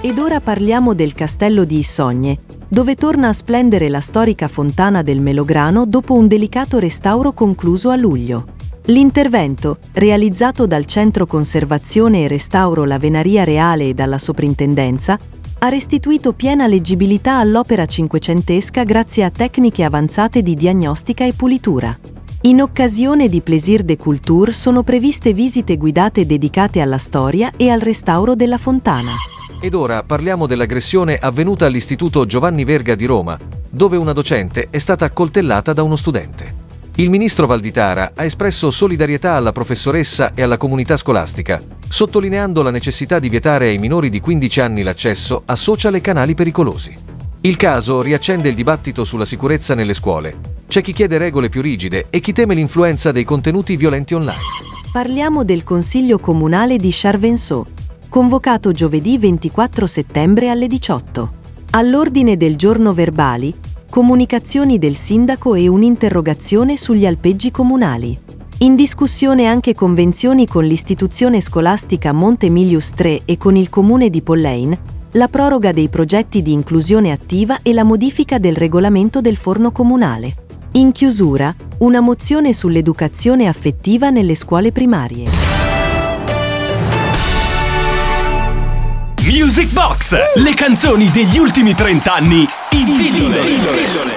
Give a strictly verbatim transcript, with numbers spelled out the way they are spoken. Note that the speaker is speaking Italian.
Ed ora parliamo del castello di Issogne, dove torna a splendere la storica fontana del Melograno dopo un delicato restauro concluso a luglio. L'intervento, realizzato dal Centro Conservazione e Restauro La Venaria Reale e dalla Soprintendenza, ha restituito piena leggibilità all'opera cinquecentesca grazie a tecniche avanzate di diagnostica e pulitura. In occasione di Plaisir de Culture sono previste visite guidate dedicate alla storia e al restauro della fontana. Ed ora parliamo dell'aggressione avvenuta all'Istituto Giovanni Verga di Roma, dove una docente è stata accoltellata da uno studente. Il ministro Valditara ha espresso solidarietà alla professoressa e alla comunità scolastica, sottolineando la necessità di vietare ai minori di quindici anni l'accesso a social e canali pericolosi. Il caso riaccende il dibattito sulla sicurezza nelle scuole. C'è chi chiede regole più rigide e chi teme l'influenza dei contenuti violenti online. Parliamo del Consiglio Comunale di Charvenceaux, convocato giovedì ventiquattro settembre alle diciotto. All'ordine del giorno verbali, comunicazioni del sindaco e un'interrogazione sugli alpeggi comunali. In discussione anche convenzioni con l'istituzione scolastica Monte Emilius tre e con il comune di Pollein, la proroga dei progetti di inclusione attiva e la modifica del regolamento del forno comunale. In chiusura, una mozione sull'educazione affettiva nelle scuole primarie. Music Box, le canzoni degli ultimi trent'anni in vinile.